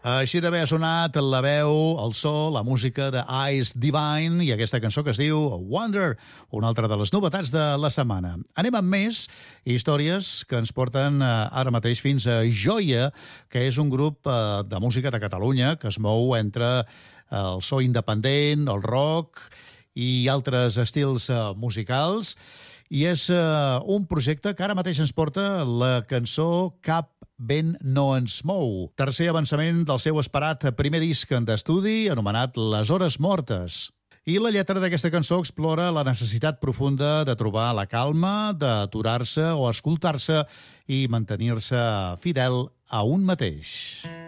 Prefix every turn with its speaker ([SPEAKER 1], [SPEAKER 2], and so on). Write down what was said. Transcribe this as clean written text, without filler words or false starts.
[SPEAKER 1] Així d'haver sonat la veu, el so, la música de Ice Divine i aquesta cançó que es diu Wonder, una altra de les novetats de la setmana. Anem amb més històries que ens porten ara mateix fins a Joia, que és un grup de música de Catalunya que es mou entre el so independent, el rock i altres estils musicals. I és un projecte que ara mateix ens porta la cançó Cap vent no ens mou. Tercer avançament del seu esperat primer disc d'estudi, anomenat Les hores mortes. I la lletra d'aquesta cançó explora la necessitat profunda de trobar la calma, d'aturar-se o escoltar-se i mantenir-se fidel a un mateix.